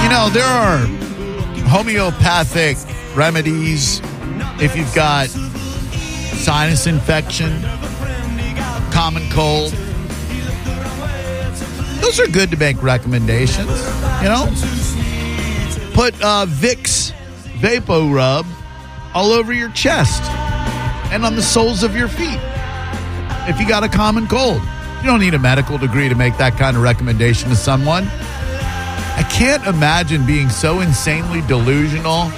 There are homeopathic remedies if you've got sinus infection, common cold. Those are good to make recommendations, Put Vicks Vapo Rub all over your chest and on the soles of your feet if you got a common cold. You don't need a medical degree to make that kind of recommendation to someone. I can't imagine being so insanely delusional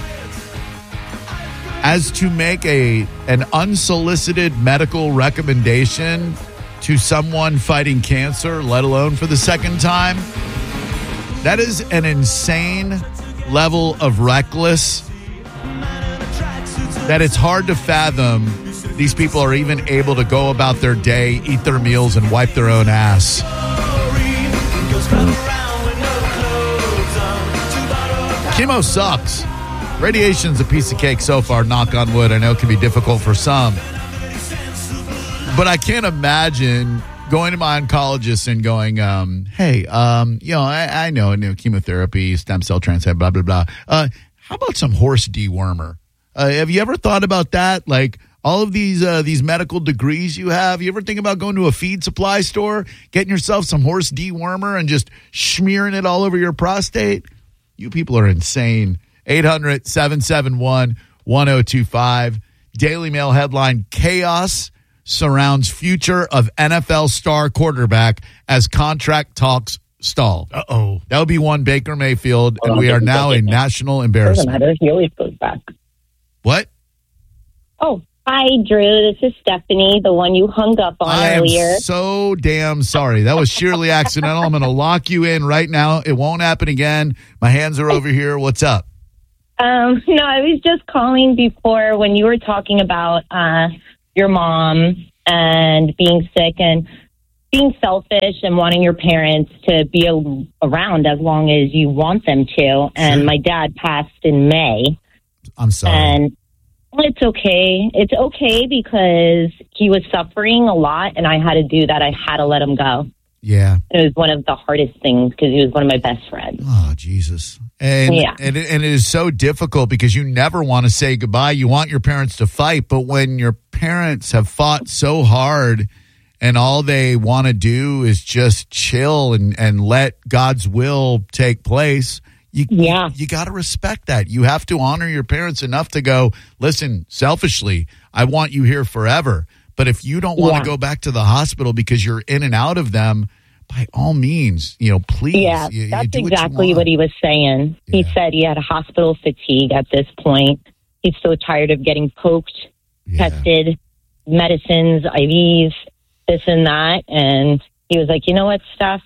as to make an unsolicited medical recommendation to someone fighting cancer, let alone for the second time. That is an insane level of reckless that it's hard to fathom these people are even able to go about their day, eat their meals, and wipe their own ass. Chemo sucks. Radiation's a piece of cake so far, knock on wood. I know it can be difficult for some. But I can't imagine going to my oncologist and going, hey, I know chemotherapy, stem cell transplant, blah, blah, blah. How about some horse dewormer? Have you ever thought about that? Like all of these medical degrees you have, you ever think about going to a feed supply store, getting yourself some horse dewormer and just smearing it all over your prostate? You people are insane. 800-771-1025. Daily Mail headline, chaos surrounds future of NFL star quarterback as contract talks stall. Uh-oh. That would be one Baker Mayfield, and we are now a national embarrassment. Doesn't matter. He always goes back. What? Oh, hi, Drew. This is Stephanie, the one you hung up on earlier. I am so damn sorry. That was sheerly accidental. I'm going to lock you in right now. It won't happen again. My hands are over here. What's up? No, I was just calling before when you were talking about your mom and being sick and being selfish and wanting your parents to be around as long as you want them to. And Sure. My dad passed in May. I'm sorry. And it's okay. It's okay because he was suffering a lot and I had to do that. I had to let him go. Yeah. It was one of the hardest things because he was one of my best friends. Oh, Jesus. And, Yeah. and it is so difficult because you never want to say goodbye. You want your parents to fight, but when your parents have fought so hard and all they want to do is just chill and let God's will take place, you got to respect that. You have to honor your parents enough to go, listen, selfishly, I want you here forever. But if you don't want to go back to the hospital because you're in and out of them, by all means, please. Yeah, that's exactly what he was saying. Yeah. He said he had hospital fatigue at this point. He's so tired of getting poked, tested, medicines, IVs, this and that. And he was like, you know what, Steph?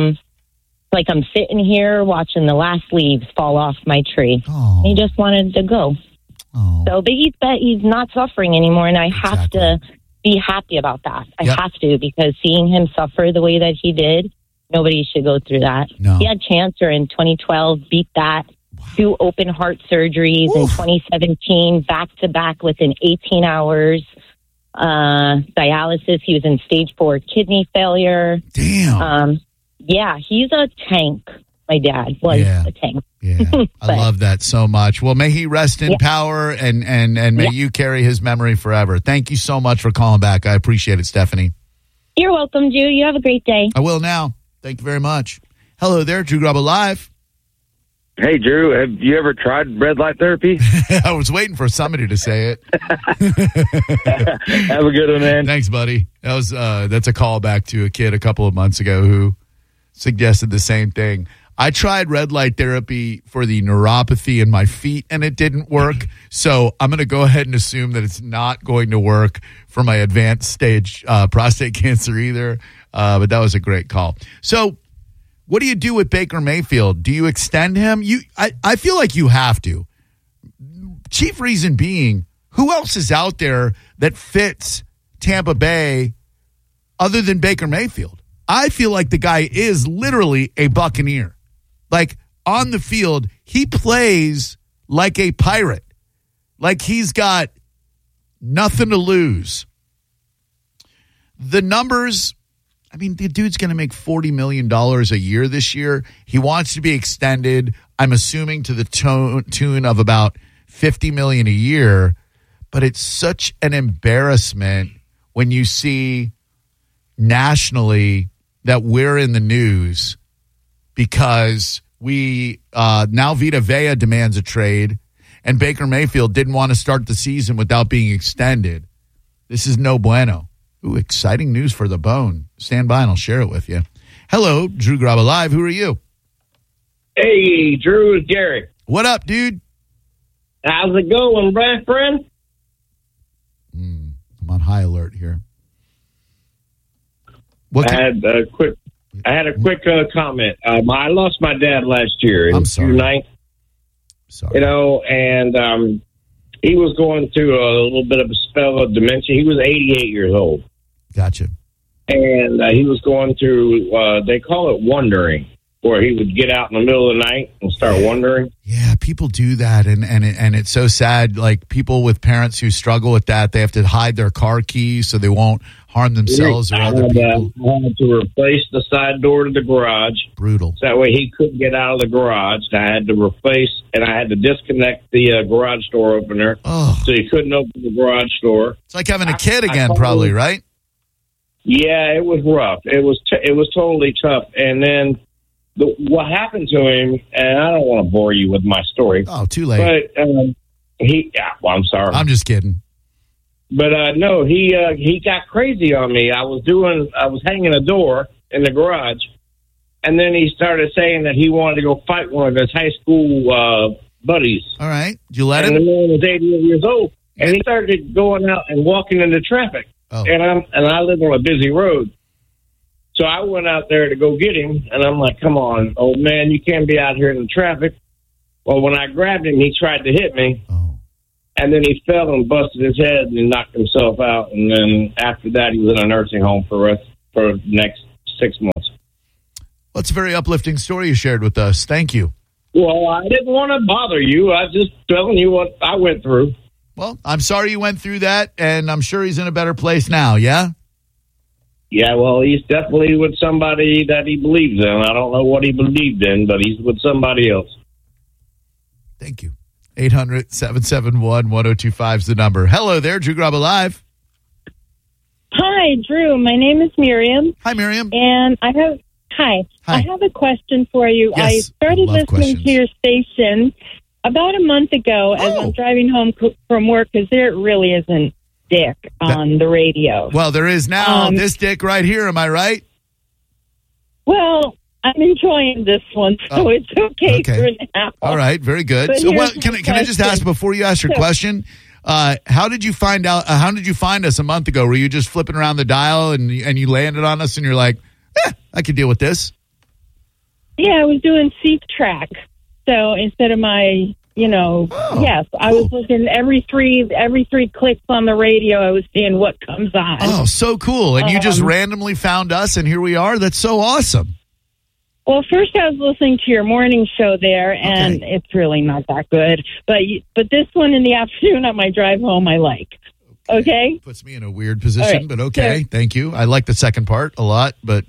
Like I'm sitting here watching the last leaves fall off my tree. Oh. He just wanted to go. Oh. So, but he's not suffering anymore, and I have to be happy about that. I have to, because seeing him suffer the way that he did, nobody should go through that. No. He had cancer in 2012, beat that. 2 open heart surgeries in 2017, back to back within 18 hours. Dialysis. He was in stage 4 kidney failure. Damn. Yeah, he's a tank. My dad was a tank. Yeah, I love that so much. Well, may he rest in power and may you carry his memory forever. Thank you so much for calling back. I appreciate it, Stephanie. You're welcome, Drew. You have a great day. I will now. Thank you very much. Hello there, Drew Grubba Live. Hey, Drew, have you ever tried red light therapy? I was waiting for somebody to say it. Have a good one, man. Thanks, buddy. That's a callback to a kid a couple of months ago who suggested the same thing. I tried red light therapy for the neuropathy in my feet, and it didn't work. So I'm going to go ahead and assume that it's not going to work for my advanced stage prostate cancer either. But that was a great call. So what do you do with Baker Mayfield? Do you extend him? I feel like you have to. Chief reason being, who else is out there that fits Tampa Bay other than Baker Mayfield? I feel like the guy is literally a Buccaneer. Like, on the field, he plays like a pirate. Like he's got nothing to lose. The numbers I mean, the dude's going to make $40 million a year this year. He wants to be extended, I'm assuming, to the tune of about $50 million a year. But it's such an embarrassment when you see nationally that we're in the news because we now Vita Vea demands a trade, and Baker Mayfield didn't want to start the season without being extended. This is no bueno. Ooh, exciting news for the bone. Stand by and I'll share it with you. Hello, Drew Graba Live. Who are you? Hey, Drew, it's Gary. What up, dude? How's it going, my friend? I'm on high alert here. I had a quick comment. I lost my dad last year. I'm sorry. June 9th. Sorry. And he was going through a little bit of a spell of dementia. He was 88 years old. Gotcha. And he was going through, they call it wandering, where he would get out in the middle of the night and start wandering. Yeah, people do that, and it's so sad. Like, people with parents who struggle with that, they have to hide their car keys so they won't harm themselves or other people. I had to replace the side door to the garage. Brutal. So that way he couldn't get out of the garage. I had to replace, and I had to disconnect the garage door opener, so he couldn't open the garage door. It's like having a kid again, probably, right? Yeah, it was rough. It was totally tough. And then what happened to him, and I don't want to bore you with my story. Oh, too late. But I'm sorry. I'm just kidding. But no, he got crazy on me. I was hanging a door in the garage, and then he started saying that he wanted to go fight one of his high school buddies. All right, did you let him? And the man was 88 years old, and he started going out and walking into traffic. Oh. And I live on a busy road, so I went out there to go get him, and I'm like, "Come on, old man, you can't be out here in the traffic." Well, when I grabbed him, he tried to hit me. And then he fell and busted his head and knocked himself out. And then after that, he was in a nursing home for the next 6 months. Well, it's a very uplifting story you shared with us. Thank you. Well, I didn't want to bother you. I was just telling you what I went through. Well, I'm sorry you went through that, and I'm sure he's in a better place now, yeah? Yeah, well, he's definitely with somebody that he believes in. I don't know what he believed in, but he's with somebody else. Thank you. 800-771-1025 is the number. Hello there, Drew Graba Live. Hi, Drew. My name is Miriam. Hi, Miriam. And I have a question for you. Yes, I started listening questions. to your station about a month ago as I'm driving home from work because there really isn't dick on the radio. Well, there is now. This dick right here, am I right? Well, I'm enjoying this one, so it's okay for now. All right, very good. But So, can I just ask before you ask your question? How did you find out? How did you find us a month ago? Were you just flipping around the dial and you landed on us and you're like, I could deal with this? Yeah, I was doing Seek Track. So instead of my, yes, I was looking every three clicks on the radio. I was seeing what comes on. Oh, so cool! And you just randomly found us, and here we are. That's so awesome. Well, first I was listening to your morning show there, and it's really not that good. But this one in the afternoon on my drive home, I like. Okay? Puts me in a weird position, right. but okay. Thank you. I like the second part a lot, but,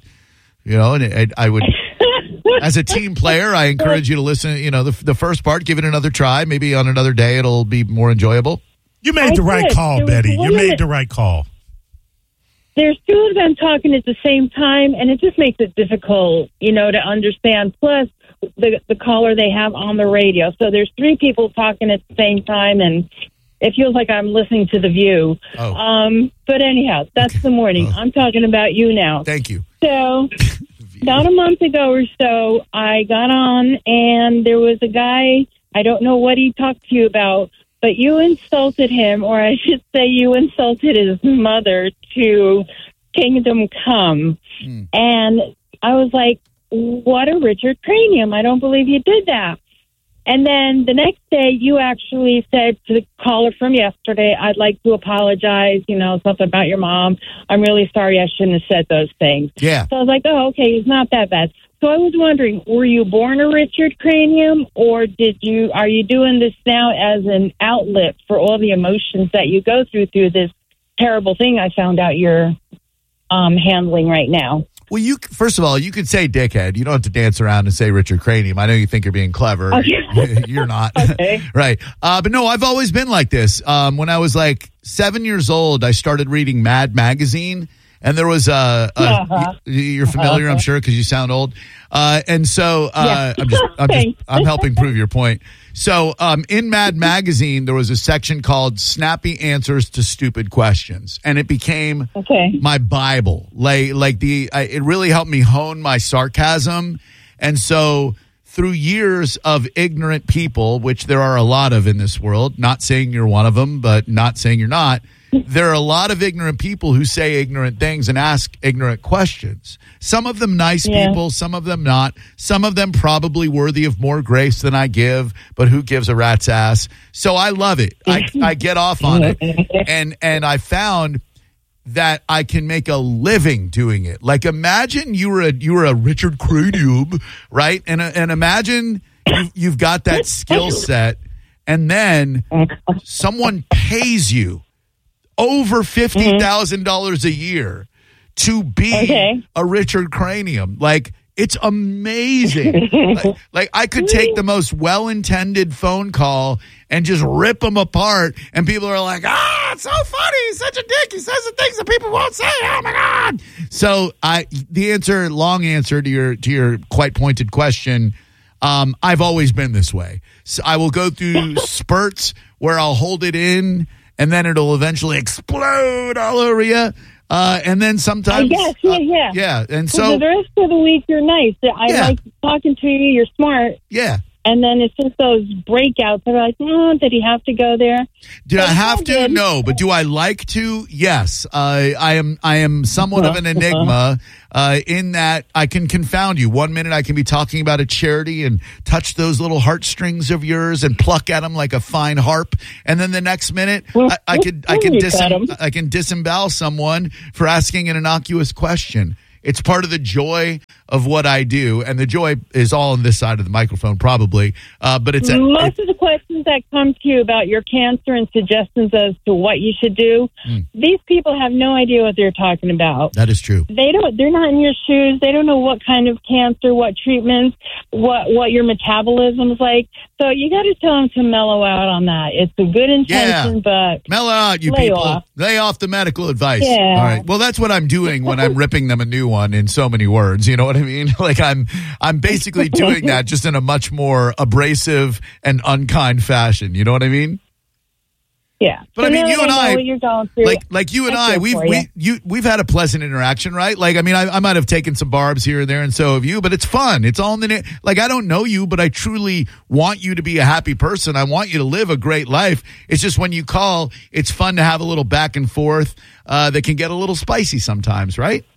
and I would, as a team player, I encourage you to listen, the first part, give it another try. Maybe on another day it'll be more enjoyable. You made the right call, Betty. You made the right call. There's two of them talking at the same time, and it just makes it difficult, to understand. Plus, the caller they have on the radio. So there's three people talking at the same time, and it feels like I'm listening to The View. But anyhow, that's the morning. I'm talking about you now. Thank you. So about a month ago or so, I got on, and there was a guy, I don't know what he talked to you about, but you insulted him, or I should say you insulted his mother to Kingdom Come. And I was like, what a Richard Cranium. I don't believe you did that. And then the next day, you actually said to the caller from yesterday, I'd like to apologize, something about your mom. I'm really sorry. I shouldn't have said those things. Yeah. So I was like, oh, okay, it's not that bad. So I was wondering, were you born a Richard Cranium, or are you doing this now as an outlet for all the emotions that you go through this terrible thing I found out you're handling right now? Well, first of all, you could say dickhead. You don't have to dance around and say Richard Cranium. I know you think you're being clever. Okay. You're not. Okay. Right. But no, I've always been like this. When I was like 7 years old, I started reading Mad Magazine. And there was you're familiar, I'm sure, because you sound old. And so I'm helping prove your point. So in Mad Magazine, there was a section called Snappy Answers to Stupid Questions. And it became my Bible. It really helped me hone my sarcasm. And so through years of ignorant people, which there are a lot of in this world, not saying you're one of them, but not saying you're not, there are a lot of ignorant people who say ignorant things and ask ignorant questions. Some of them nice people, some of them not. Some of them probably worthy of more grace than I give, but who gives a rat's ass? So I love it. I get off on it. And I found that I can make a living doing it. Like imagine you were a Richard Cranium, right? And imagine you've got that skill set and then someone pays you over $50,000 a year to be a Richard Cranium. Like, it's amazing. like I could take the most well-intended phone call and just rip them apart, and people are like, it's so funny. He's such a dick. He says the things that people won't say. Oh, my God. So the long answer to your quite pointed question, I've always been this way. So I will go through spurts where I'll hold it in, and then it'll eventually explode all over you. And then sometimes... yeah. And so... the rest of the week, you're nice. I like talking to you. You're smart. Yeah. And then it's just those breakouts. I'm like, did he have to go there? Did I have to? No. But do I like to? Yes. I am somewhat of an enigma in that I can confound you. 1 minute I can be talking about a charity and touch those little heartstrings of yours and pluck at them like a fine harp. And then the next minute I can disembowel someone for asking an innocuous question. It's part of the joy of what I do, and the joy is all on this side of the microphone, probably. But it's most of the questions that come to you about your cancer and suggestions as to what you should do. These people have no idea what they're talking about. That is true. They're not in your shoes. They don't know what kind of cancer, what treatments, what your metabolism is like. So you got to tell them to mellow out on that. It's a good intention, but mellow out, you people. Lay off the medical advice. Yeah. All right. Well, that's what I'm doing when I'm ripping them a new one in so many words. You know what I mean? Like I'm basically doing that just in a much more abrasive and unkind fashion. You know what I mean? Yeah. But so I mean, you and I, like you and I, we've had a pleasant interaction, right? Like, I mean, I might have taken some barbs here and there, and so have you, but it's fun. It's all in the like, I don't know you, but I truly want you to be a happy person. I want you to live a great life. It's just when you call, it's fun to have a little back and forth that can get a little spicy sometimes, right?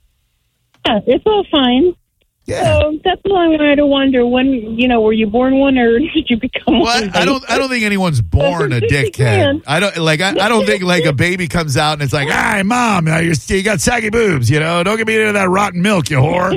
Yeah, it's all fine. Yeah. So that's why I wanted to wonder when, were you born one or did you become one? I don't think anyone's born a dickhead. I don't think like a baby comes out and it's like, "Hey, mom, you got saggy boobs, don't get me into that rotten milk, you whore."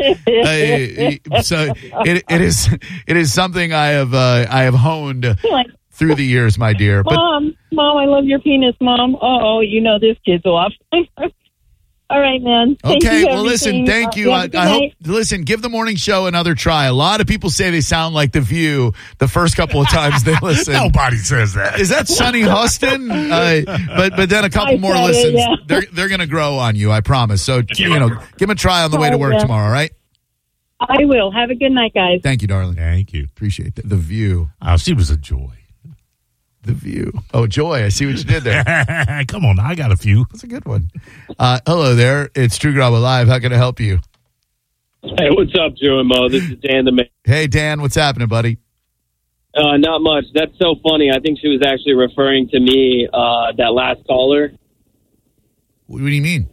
So it is something I have honed through the years, my dear. Mom, I love your penis, Mom. This kid's off. All right, man. Okay, well, listen, thank you. I hope, give the morning show another try. A lot of people say they sound like The View the first couple of times they listen. Nobody says that. Is that Sonny Hostin? But then a couple more listens. They're going to grow on you, I promise. So, give them a try on the way to work tomorrow, all right? I will. Have a good night, guys. Thank you, darling. Thank you. Appreciate that. The View. Oh, she was a joy. The View. Oh, Joy. I see what you did there. Come on, I got a few. That's a good one. Hello there. It's True Grabo Live. How can I help you? Hey, what's up, Drew and Mo? This is Dan the Man. Hey, Dan. What's happening, buddy? Not much. That's so funny. I think she was actually referring to me, that last caller. What do you mean?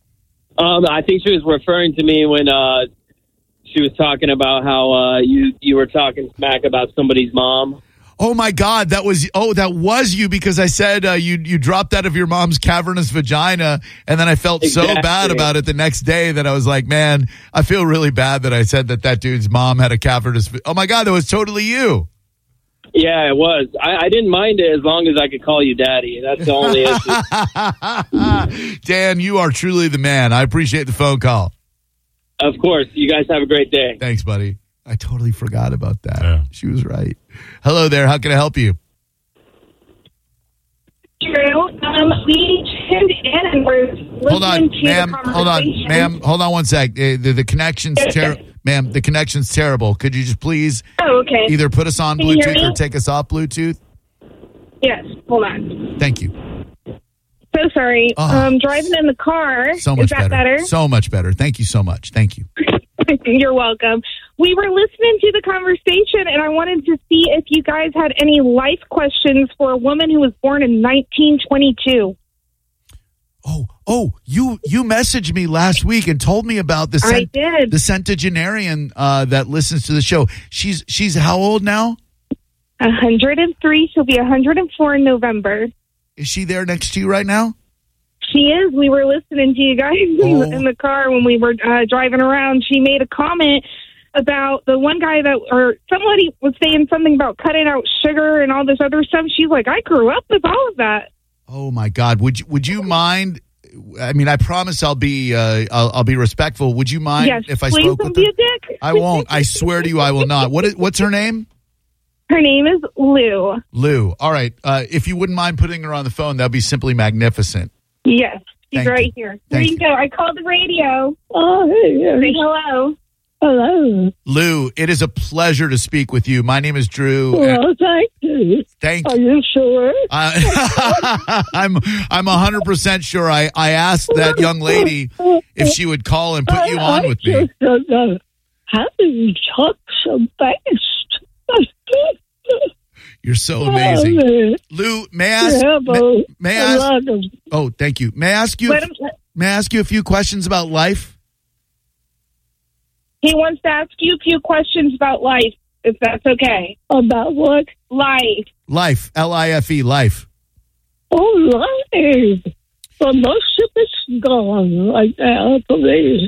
I think she was referring to me when she was talking about how you were talking smack about somebody's mom. Oh my God, that was you, because I said you dropped out of your mom's cavernous vagina, and then I felt so bad about it the next day that I was like, man, I feel really bad that I said that dude's mom had a cavernous. Oh my God, that was totally you. Yeah, it was. I didn't mind it as long as I could call you daddy. That's the only issue. Dan, you are truly the man. I appreciate the phone call. Of course. You guys have a great day. Thanks, buddy. I totally forgot about that. Yeah. She was right. Hello there. How can I help you? Drew, we tuned in and we're Hold on, listening to ma'am. the Hold on, conversation. ma'am. Hold on one sec. The connection's terrible. Ma'am, the connection's terrible. Could you just please Oh, okay. either put us on Can you hear Bluetooth me? or take us off Bluetooth? Yes, hold on. Thank you. So sorry. Oh. Driving in the car. So much Is that better? So much better. Thank you so much. Thank you. You're welcome. We were listening to the conversation, and I wanted to see if you guys had any life questions for a woman who was born in 1922. You messaged me last week and told me about the I did. the centenarian that listens to the show. She's how old now? 103. She'll be 104 in November. Is she there next to you right now? She is. We were listening to you guys in the car when we were driving around. She made a comment about the one guy or somebody was saying something about cutting out sugar and all this other stuff. She's like, I grew up with all of that. Oh my God! Would you mind? I mean, I promise I'll be respectful. Would you mind Yes, if I please spoke don't with be her? a dick. I won't. I swear to you, I will not. What's her name? Her name is Lou. Lou. All right. If you wouldn't mind putting her on the phone, that'd be simply magnificent. Yes, she's Thank right you. here. Thank There you you. go. I called the radio. Oh, hey, Say hello. hello. Lou, it is a pleasure to speak with you. My name is Drew. Well, thank you. Thank Are you. you sure? I'm 100% sure. I asked that young lady if she would call and put you on with me. Just don't know. How do you talk so fast? You're so amazing. Oh, Lou, may I ask? May I ask? Oh, thank you. May I ask you? May I ask you a few questions about life? He wants to ask you a few questions about life, if that's okay. About what? Life. Life, L-I-F-E, life. Oh, life. Well, most of it's gone right now, please.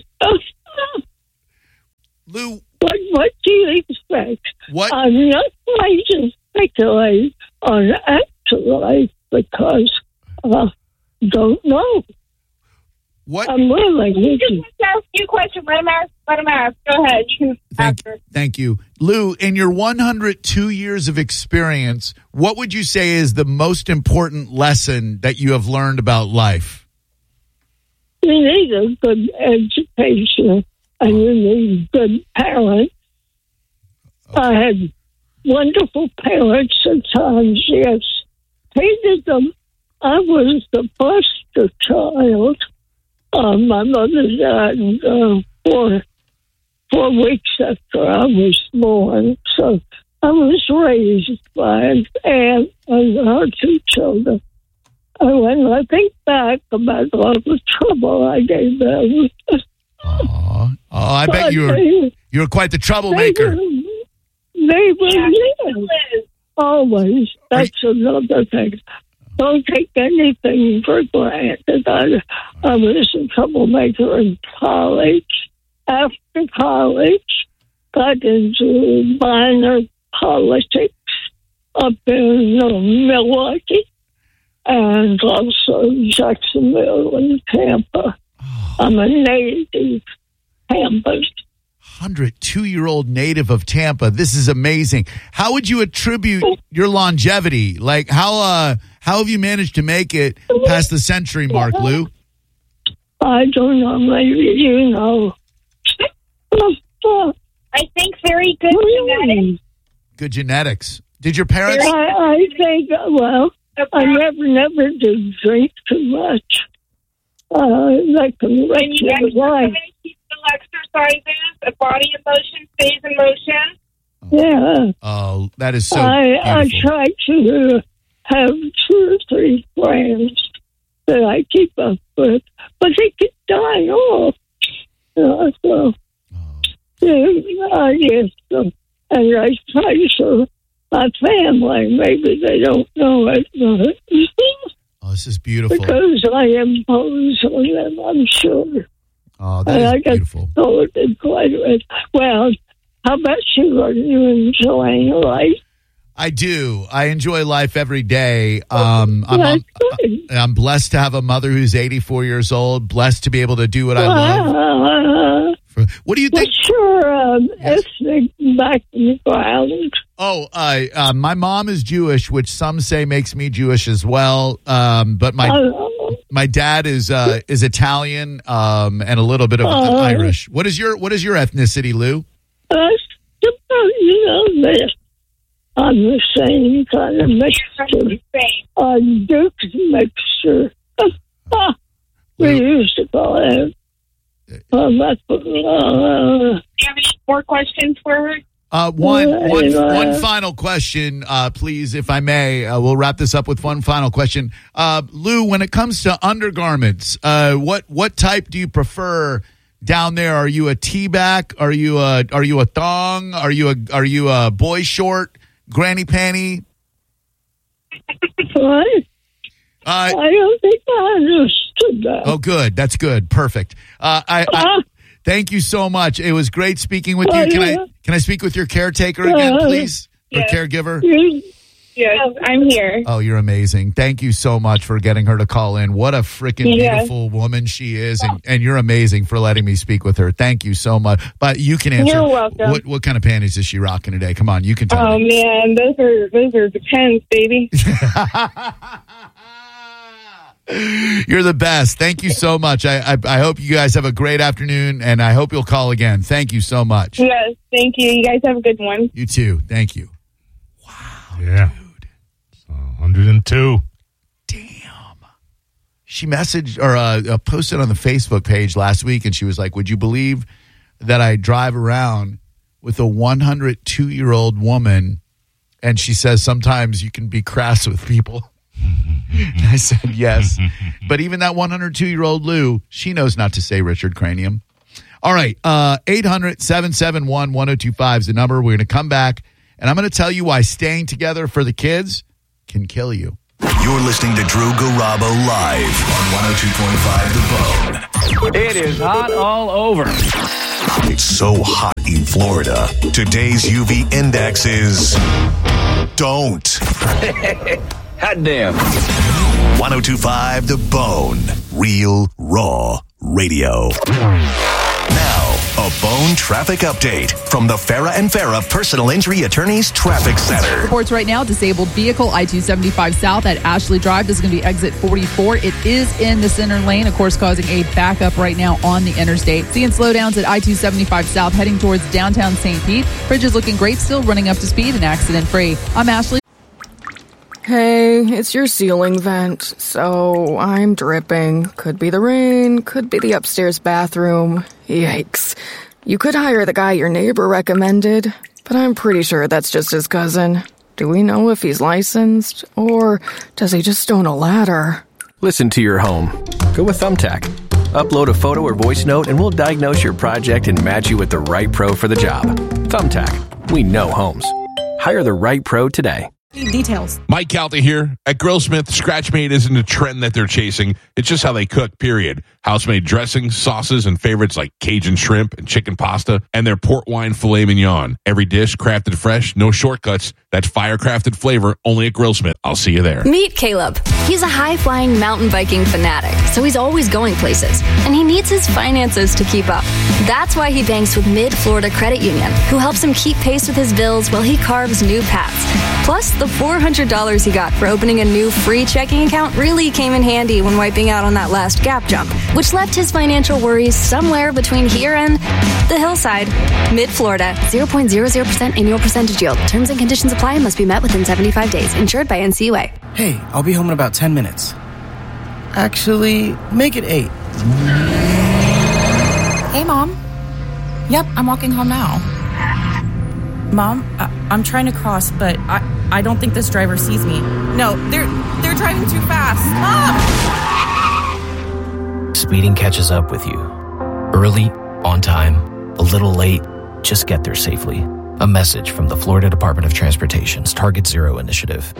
Lou, what do you expect? what? I'm not going to speculate on actual life because I don't know. What? I'm willing He just to. wants to ask you a question. Let him ask. Let him ask. Go ahead. You can ask her. Thank you. Lou, in your 102 years of experience, what would you say is the most important lesson that you have learned about life? You need a good education and you need good parents. I had wonderful parents at times, yes. Hated them. I was the foster child. My mother died 4 weeks after I was born. So I was raised by an aunt and her 2 children. And when I think back about all the trouble I gave them, I bet you were quite the troublemaker. They were always. That's another thing. Don't take anything for granted. I was a troublemaker in college. After college, got into minor politics up in Milwaukee and also Jacksonville and Tampa. I'm a native Tampa. 102-year-old native of Tampa. This is amazing. How would you attribute your longevity? Like how have you managed to make it past the century mark, Lou? I don't know. Maybe you know. I think very good genetics. Good genetics. Did your parents? I think, well, I never did drink too much. That can wreck your life. He still exercises. The body in motion stays in motion. Yeah. Oh, that is so I beautiful. try to have 2 or 3 friends that I keep up with, but they keep dying off. So, I guess, and I try to show my family. Maybe they don't know it, but Oh, this is beautiful. because I impose on them, I'm sure. Oh, that And is I get beautiful. told it quite a bit. Well, how about you? Are you enjoying life? I do. I enjoy life every day. That's good. I'm blessed to have a mother who's 84 years old. Blessed to be able to do what I love What do you think? What's your ethnic background? Oh, my mom is Jewish, which some say makes me Jewish as well. But my dad is Italian and a little bit of Irish. What is your ethnicity, Lou? I'm the same kind of mixture. Duke's mixture. We used to call it. Do you have any more questions for her? One final question, please, if I may. We'll wrap this up with one final question. Lou, when it comes to undergarments, what type do you prefer down there? Are you a T-back? Are you a thong? Are you a boy short? Granny panty? What? I don't think I understood that. Oh, good. That's good. Perfect. Thank you so much. It was great speaking with you. Can I speak with your caretaker again, please? Yes. Or caregiver? Yes, I'm here. Oh, you're amazing. Thank you so much for getting her to call in. What a freaking beautiful woman she is, and you're amazing for letting me speak with her. Thank you so much. But you can answer. You're welcome. What kind of panties is she rocking today? Come on, you can tell me. Oh, man, those are Depends, baby. You're the best. Thank you so much. I hope you guys have a great afternoon, and I hope you'll call again. Thank you so much. Yes, thank you. You guys have a good one. You too. Thank you. Wow. Yeah. Dude. 102. Damn. She messaged or posted on the Facebook page last week, and she was like, would you believe that I drive around with a 102-year-old woman, and she says sometimes you can be crass with people. And I said, yes. But even that 102-year-old Lou, she knows not to say Richard Cranium. All right. 800-771-1025 is the number. We're going to come back, and I'm going to tell you why staying together for the kids can kill you. You're listening to Drew Garabo live on 102.5 The Bone. It is hot all over. It's so hot in Florida. Today's UV index is don't. Hot damn. 102.5 The Bone. Real, raw radio. Now, a Bone traffic update from the Farah and Farah Personal Injury Attorneys Traffic Center. Reports right now, disabled vehicle I-275 south at Ashley Drive. This is going to be exit 44. It is in the center lane, of course, causing a backup right now on the interstate. Seeing slowdowns at I-275 south heading towards downtown St. Pete. Bridge is looking great, still running up to speed and accident-free. I'm Ashley. Hey, it's your ceiling vent, so I'm dripping. Could be the rain, could be the upstairs bathroom. Yikes. You could hire the guy your neighbor recommended, but I'm pretty sure that's just his cousin. Do we know if he's licensed, or does he just own a ladder? Listen to your home. Go with Thumbtack. Upload a photo or voice note and we'll diagnose your project and match you with the right pro for the job. Thumbtack. We know homes. Hire the right pro today. Details. Mike Calta here. At Grillsmith, Scratch-Made isn't a trend that they're chasing. It's just how they cook, period. House-made dressings, sauces, and favorites like Cajun shrimp and chicken pasta, and their port wine filet mignon. Every dish crafted fresh, no shortcuts. That's fire-crafted flavor only at Grillsmith. I'll see you there. Meet Caleb. He's a high-flying mountain biking fanatic, so he's always going places, and he needs his finances to keep up. That's why he banks with Mid-Florida Credit Union, who helps him keep pace with his bills while he carves new paths. Plus, the $400 he got for opening a new free checking account really came in handy when wiping out on that last gap jump, which left his financial worries somewhere between here and the hillside. Mid-Florida, 0.00% annual percentage yield. Terms and conditions apply and must be met within 75 days. Insured by NCUA. Hey, I'll be home in about 10 minutes. Actually, make it 8. Hey, Mom. Yep, I'm walking home now. Mom, I'm trying to cross, but I don't think this driver sees me. No, they're driving too fast. Mom! Speeding catches up with you. Early, on time, a little late, just get there safely. A message from the Florida Department of Transportation's Target Zero initiative.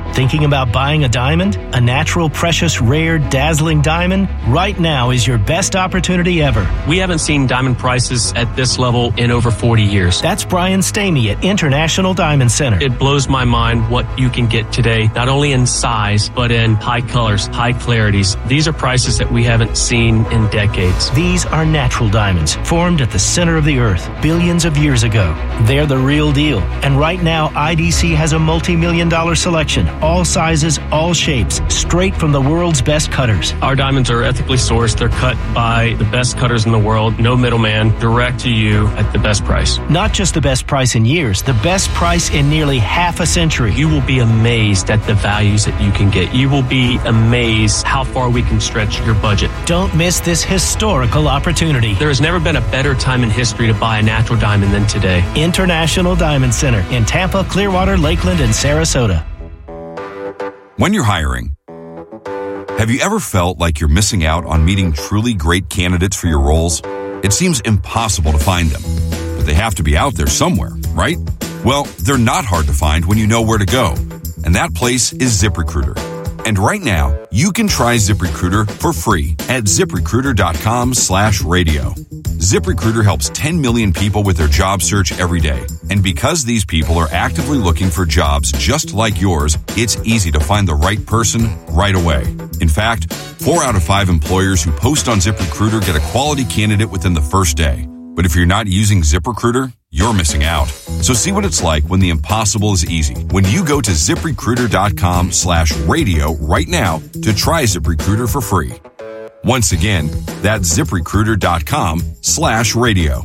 Thinking about buying a diamond? A natural, precious, rare, dazzling diamond? Right now is your best opportunity ever. We haven't seen diamond prices at this level in over 40 years. That's Brian Stamey at International Diamond Center. It blows my mind what you can get today, not only in size, but in high colors, high clarities. These are prices that we haven't seen in decades. These are natural diamonds, formed at the center of the earth billions of years ago. They're the real deal. And right now, IDC has a multi-million-dollar selection. All sizes, all shapes, straight from the world's best cutters. Our diamonds are ethically sourced. They're cut by the best cutters in the world. No middleman, direct to you at the best price. Not just the best price in years, the best price in nearly half a century. You will be amazed at the values that you can get. You will be amazed how far we can stretch your budget. Don't miss this historical opportunity. There has never been a better time in history to buy a natural diamond than today. International Diamond Center in Tampa, Clearwater, Lakeland, and Sarasota. When you're hiring, have you ever felt like you're missing out on meeting truly great candidates for your roles? It seems impossible to find them, but they have to be out there somewhere, right? Well, they're not hard to find when you know where to go, and that place is ZipRecruiter. And right now, you can try ZipRecruiter for free at ZipRecruiter.com/radio. ZipRecruiter helps 10 million people with their job search every day. And because these people are actively looking for jobs just like yours, it's easy to find the right person right away. In fact, 4 out of 5 employers who post on ZipRecruiter get a quality candidate within the first day. But if you're not using ZipRecruiter, you're missing out. So see what it's like when the impossible is easy. When you go to ZipRecruiter.com/radio right now to try ZipRecruiter for free. Once again, that's ZipRecruiter.com/radio.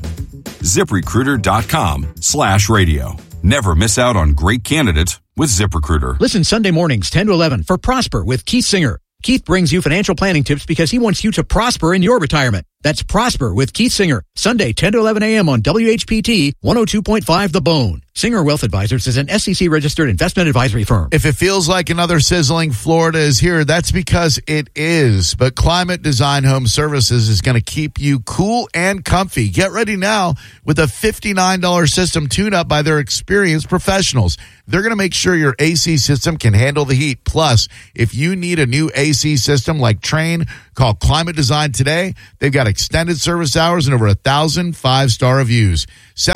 ZipRecruiter.com/radio. Never miss out on great candidates with ZipRecruiter. Listen Sunday mornings 10 to 11 for Prosper with Keith Singer. Keith brings you financial planning tips because he wants you to prosper in your retirement. That's Prosper with Keith Singer, Sunday 10 to 11 a.m. on WHPT 102.5 The Bone. Singer Wealth Advisors is an SEC-registered investment advisory firm. If it feels like another sizzling Florida is here, that's because it is. But Climate Design Home Services is going to keep you cool and comfy. Get ready now with a $59 system tune-up by their experienced professionals. They're going to make sure your AC system can handle the heat. Plus, if you need a new AC system like Trane, call Climate Design today. They've got extended service hours and over 1,000 5-star reviews.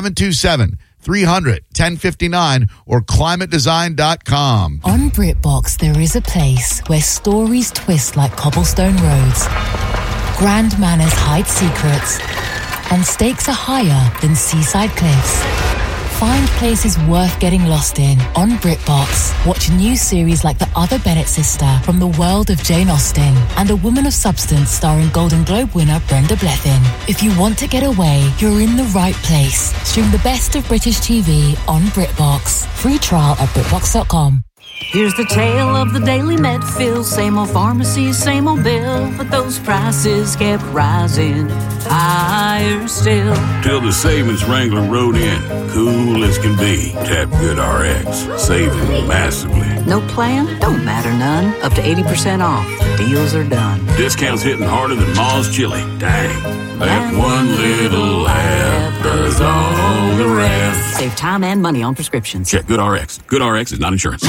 727-300-1059 or climatedesign.com. On BritBox, there is a place where stories twist like cobblestone roads, grand manners hide secrets, and stakes are higher than seaside cliffs. Find places worth getting lost in on BritBox. Watch new series like The Other Bennett Sister from the world of Jane Austen and A Woman of Substance starring Golden Globe winner Brenda Blethyn. If you want to get away, you're in the right place. Stream the best of British TV on BritBox. Free trial at BritBox.com. Here's the tale of the daily Medfield. Same old pharmacy, same old bill, but those prices kept rising higher still. Till the savings Wrangler rode in, cool as can be. Tap Good RX, saving massively. No plan? Don't matter none. Up to 80% off. Deals are done. Discounts hitting harder than Ma's chili. Dang. That one little app does all the rest. Save time and money on prescriptions. Check Good RX. Good RX is not insurance.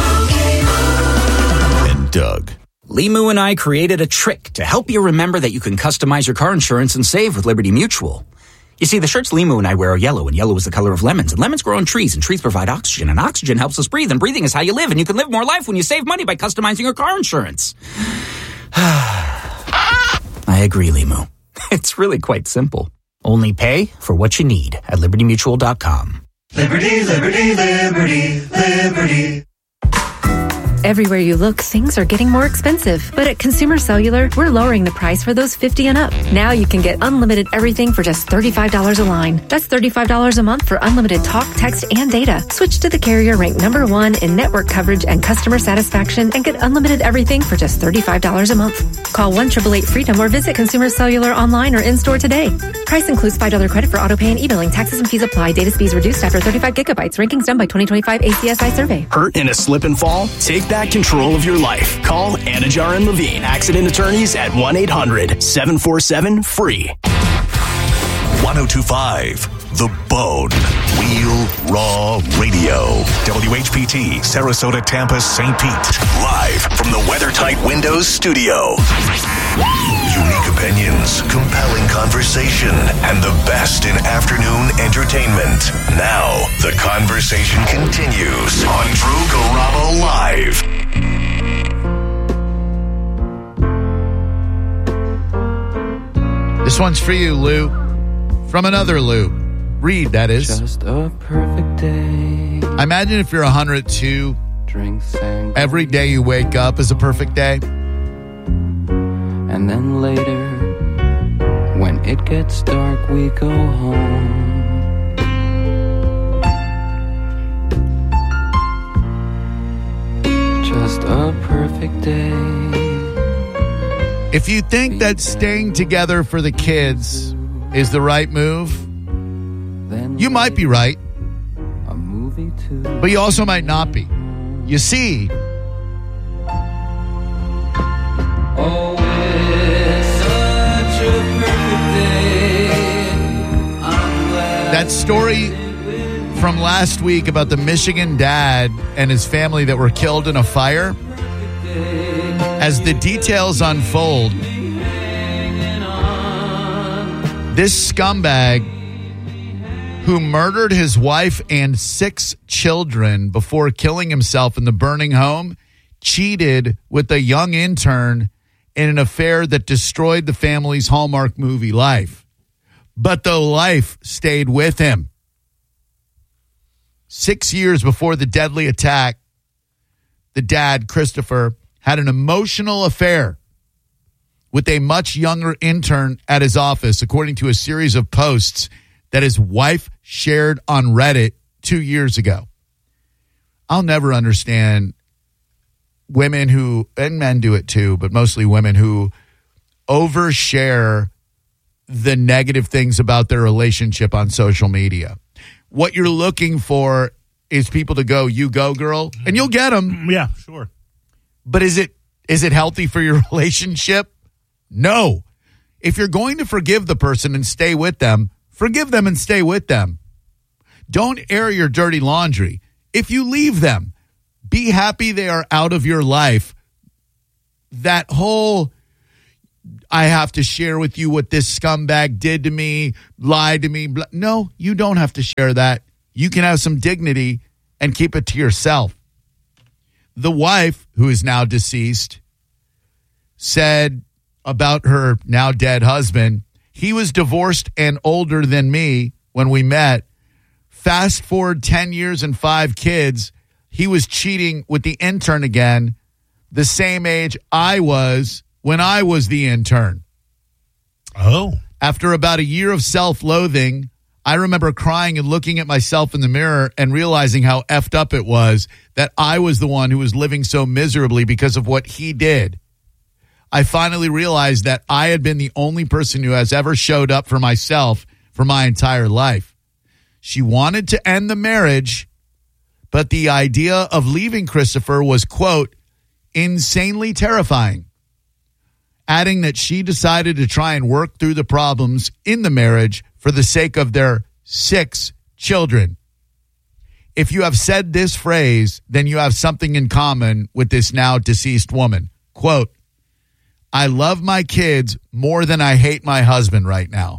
And Doug. Limu and I created a trick to help you remember that you can customize your car insurance and save with Liberty Mutual. You see, the shirts Limu and I wear are yellow, and yellow is the color of lemons, and lemons grow on trees, and trees provide oxygen, and oxygen helps us breathe, and breathing is how you live, and you can live more life when you save money by customizing your car insurance. I agree, Limu. It's really quite simple. Only pay for what you need at LibertyMutual.com. Liberty, liberty, liberty, liberty. Everywhere you look, things are getting more expensive. But at Consumer Cellular, we're lowering the price for those 50 and up. Now you can get unlimited everything for just $35 a line. That's $35 a month for unlimited talk, text, and data. Switch to the carrier ranked #1 in network coverage and customer satisfaction and get unlimited everything for just $35 a month. Call 1-888-FREEDOM or visit Consumer Cellular online or in-store today. Price includes $5 credit for auto pay and e-billing. Taxes and fees apply. Data speeds reduced after 35 gigabytes. Rankings done by 2025 ACSI survey. Hurt in a slip and fall? Take back control of your life. Call Anajar and Levine, accident attorneys at 1-800-747-FREE. 102.5 The Bone. Real Raw Radio. WHPT, Sarasota, Tampa, St. Pete. Live from the WeatherTight Windows studio. Unique opinions, compelling conversation, and the best in afternoon entertainment. Now, the conversation continues on Drew Garabo Live. This one's for you, Lou. From another Lou. Reed, that is. Just a perfect day. I imagine if you're 102, every day you wake up is a perfect day. And then later, when it gets dark, we go home. Just a perfect day. If you think that staying together for the kids is the right move, you might be right. But you also might not be. You see, oh, it's such a perfect day. I'm glad that story from last week about the Michigan dad and his family that were killed in a fire, as the details unfold, this scumbag who murdered his wife and 6 children before killing himself in the burning home cheated with a young intern in an affair that destroyed the family's Hallmark movie life. But the life stayed with him. 6 years before the deadly attack, the dad, Christopher, had an emotional affair with a much younger intern at his office, according to a series of posts that his wife shared on Reddit 2 years ago. I'll never understand women who, and men do it too, but mostly women who overshare the negative things about their relationship on social media. What you're looking for is people to go, you go, girl, and you'll get them. Yeah, sure. But is it healthy for your relationship? No. If you're going to forgive the person and stay with them, forgive them and stay with them. Don't air your dirty laundry. If you leave them, be happy they are out of your life. That whole, I have to share with you what this scumbag did to me, lied to me. No, you don't have to share that. You can have some dignity and keep it to yourself. The wife, who is now deceased, said about her now dead husband, he was divorced and older than me when we met. Fast forward 10 years and 5 kids, he was cheating with the intern again, the same age I was when I was the intern. Oh. After about a year of self-loathing, I remember crying and looking at myself in the mirror and realizing how effed up it was that I was the one who was living so miserably because of what he did. I finally realized that I had been the only person who has ever showed up for myself for my entire life. She wanted to end the marriage, but the idea of leaving Christopher was, quote, insanely terrifying. Adding that she decided to try and work through the problems in the marriage for the sake of their 6 children. If you have said this phrase, then you have something in common with this now deceased woman. Quote, I love my kids more than I hate my husband right now.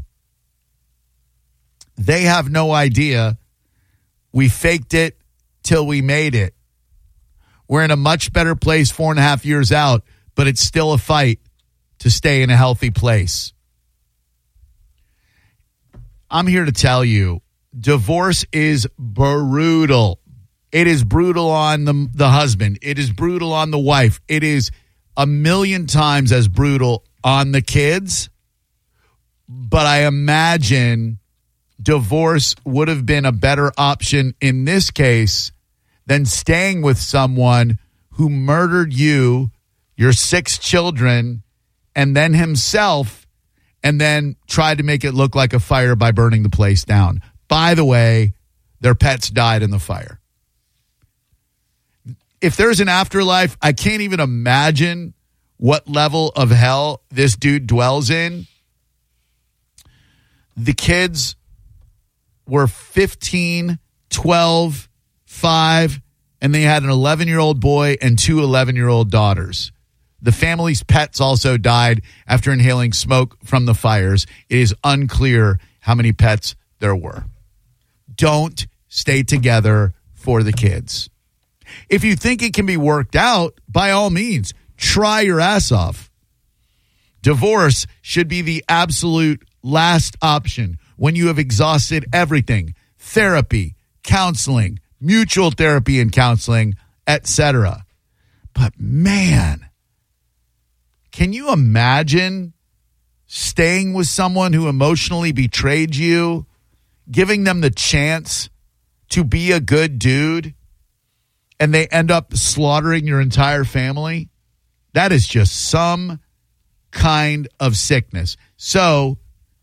They have no idea. We faked it till we made it. We're in a much better place 4.5 years out, but it's still a fight to stay in a healthy place. I'm here to tell you, divorce is brutal. It is brutal on the husband. It is brutal on the wife. It is 1,000,000 times as brutal on the kids. But I imagine divorce would have been a better option in this case than staying with someone who murdered you, your 6 children, and then himself, and then tried to make it look like a fire by burning the place down. By the way, their pets died in the fire. If there's an afterlife, I can't even imagine what level of hell this dude dwells in. The kids were 15, 12, 5, and they had an 11-year-old boy and 2 11-year-old daughters. The family's pets also died after inhaling smoke from the fires. It is unclear how many pets there were. Don't stay together for the kids. If you think it can be worked out, by all means, try your ass off. Divorce should be the absolute last option when you have exhausted everything: therapy, counseling, mutual therapy and counseling, etc. But man, can you imagine staying with someone who emotionally betrayed you, giving them the chance to be a good dude, and they end up slaughtering your entire family? That is just some kind of sickness. So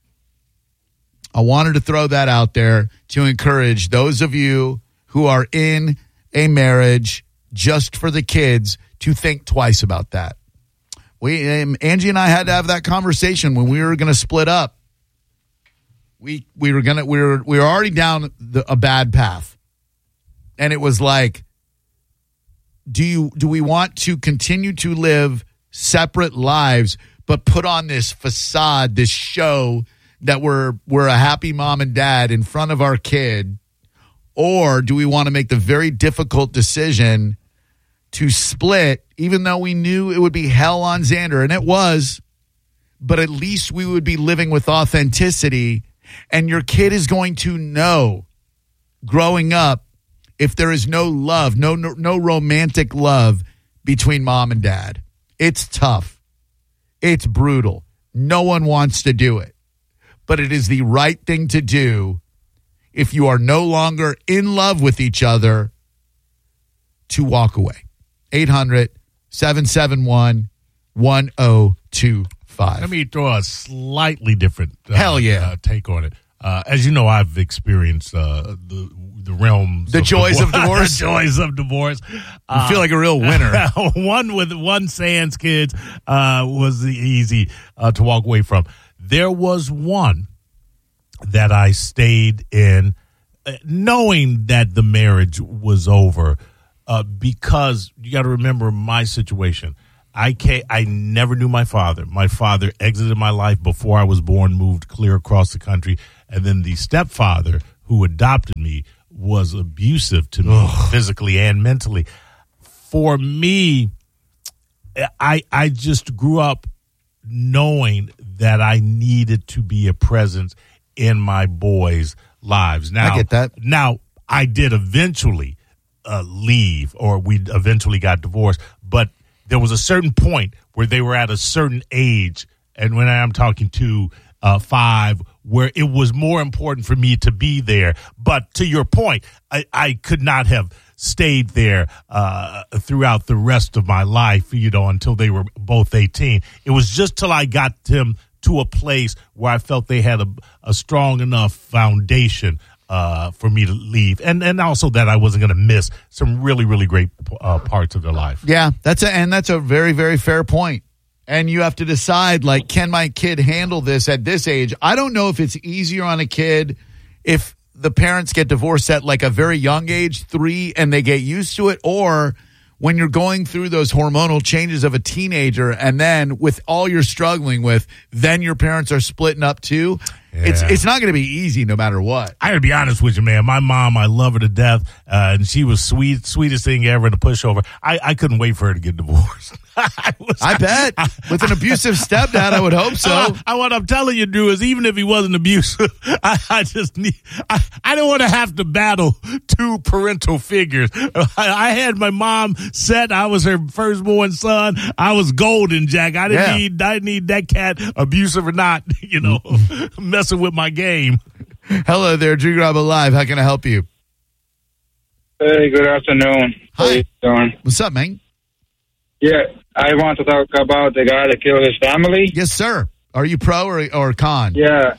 I wanted to throw that out there to encourage those of you who are in a marriage just for the kids to think twice about that. Angie and I had to have that conversation when we were going to split up. We were already down a bad path, and it was like, do we want to continue to live separate lives but put on this facade, this show that we're a happy mom and dad in front of our kid, or do we want to make the very difficult decision to split, even though we knew it would be hell on Xander, and it was, but at least we would be living with authenticity, and your kid is going to know growing up if there is no love, no romantic love between mom and dad. It's tough. It's brutal. No one wants to do it. But it is the right thing to do if you are no longer in love with each other, to walk away. 800-771-1025. Let me throw a slightly different take on it. As you know, I've experienced the realms, the joys of divorce. The joys of divorce. You feel like a real winner. One Sands kids was easy to walk away from. There was one that I stayed in, knowing that the marriage was over, because you got to remember my situation. I never knew my father. My father exited my life before I was born, moved clear across the country, and then the stepfather who adopted me was abusive to me physically and mentally. For me, I just grew up knowing that I needed to be a presence in my boys' lives. Now, I get that. Now, I did eventually leave, or we eventually got divorced, but there was a certain point where they were at a certain age, and when I'm talking to 5, where it was more important for me to be there. But to your point, I could not have stayed there throughout the rest of my life, until they were both 18. It was just till I got them to a place where I felt they had a strong enough foundation for me to leave, and also that I wasn't going to miss some really, really great parts of their life. Yeah, that's a very, very fair point. And you have to decide, like, can my kid handle this at this age? I don't know if it's easier on a kid if the parents get divorced at like a very young age, 3, and they get used to it, or when you're going through those hormonal changes of a teenager, and then with all you're struggling with, then your parents are splitting up too. Yeah. It's not going to be easy no matter what. I got to be honest with you, man. My mom, I love her to death, and she was sweetest thing ever, and a pushover. I couldn't wait for her to get divorced. I bet. With an abusive stepdad, I would hope so. What I'm telling you, Drew, is even if he wasn't abusive, I don't want to have to battle 2 parental figures. I had my mom set. I was her firstborn son. I was golden, Jack. I didn't need that cat, abusive or not, messing with my game. Hello there, Drew Garabo Live. How can I help you? Hey, good afternoon. Hi. How you doing? What's up, man? Yeah, I want to talk about the guy that killed his family. Yes, sir. Are you pro or con? Yeah.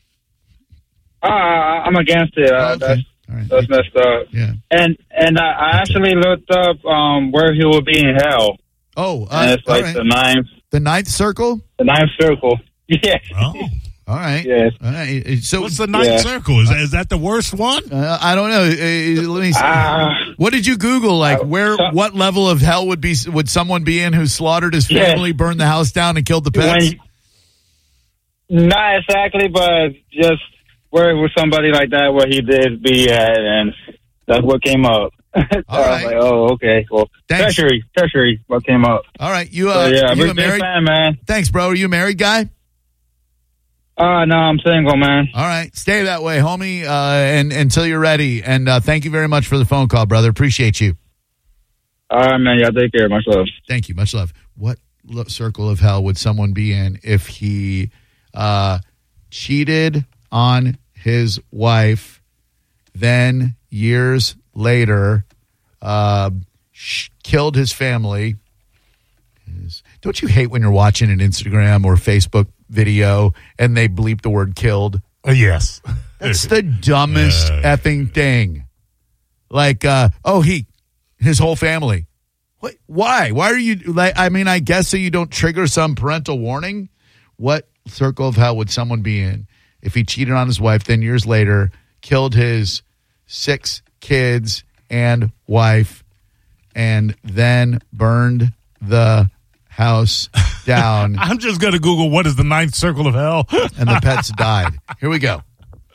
I'm against it. That's messed up. Yeah. And I actually looked up where he will be in hell. Oh, and it's like the ninth. The ninth circle? The ninth circle. Yeah. Oh. All right. Yes. All right. So what's the ninth circle? Is that the worst one? I don't know. Let me see. What did you Google? Like what level of hell would someone be in who slaughtered his family, burned the house down, and killed the pets? Not exactly, but just where it was somebody like that where he did be at, and that's what came up. All right. I was like, oh, okay. Well, tertiary, what came up. All right. You, you a married fan, man. Thanks, bro. Are you a married guy? No, I'm single, man. All right. Stay that way, homie, and until you're ready. And thank you very much for the phone call, brother. Appreciate you. All right, man. Y'all take care. Much love. Thank you. Much love. What circle of hell would someone be in if he cheated on his wife, then years later killed his family? Don't you hate when you're watching an Instagram or Facebook video and they bleep the word killed? Yes. That's the dumbest effing thing. Like, his whole family. What? Why? Why are you like? I mean, I guess so you don't trigger some parental warning. What circle of hell would someone be in if he cheated on his wife, then years later killed his 6 kids and wife, and then burned the house down? I'm just going to Google what is the ninth circle of hell, and the pets died. Here we go.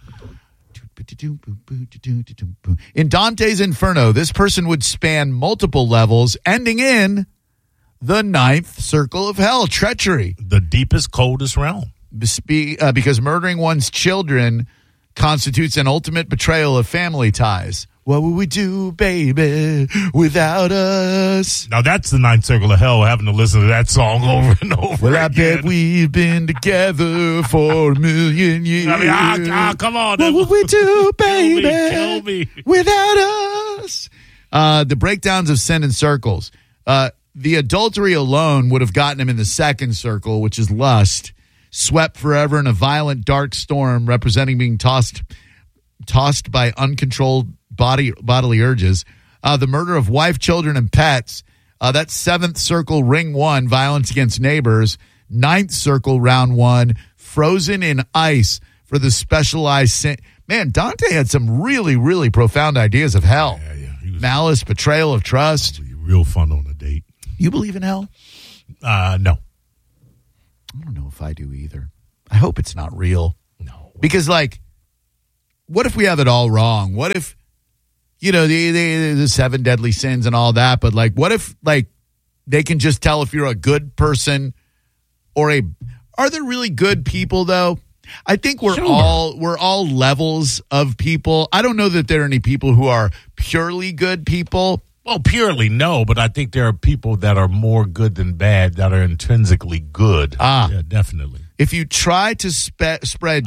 In Dante's Inferno, this person would span multiple levels, ending in the ninth circle of hell, treachery. The deepest, coldest realm. Because murdering one's children constitutes an ultimate betrayal of family ties. What would we do, baby, without us? Now that's the ninth circle of hell, having to listen to that song over and over again. I bet we've been together for a million years. I mean, come on. What would we do, baby, kill me. without us? The breakdowns of sin in circles. The adultery alone would have gotten him in the second circle, which is lust. Swept forever in a violent, dark storm, representing being tossed by uncontrolled bodily urges. The murder of wife, children, and pets. That's 7th circle, ring 1, violence against neighbors. 9th circle, round 1, frozen in ice for the specialized sin. Man, Dante had some really, really profound ideas of hell. Malice, betrayal of trust. Real fun on a date. You believe in hell? No. I don't know if I do either. I hope it's not real. No. Because, like, what if we have it all wrong? What if, the 7 deadly sins and all that, but, like, what if, like, they can just tell if you're a good person or are there really good people, though? I think we're all levels of people. I don't know that there are any people who are purely good people. Well, purely no, but I think there are people that are more good than bad that are intrinsically good. Ah. Yeah, definitely. If you try to spread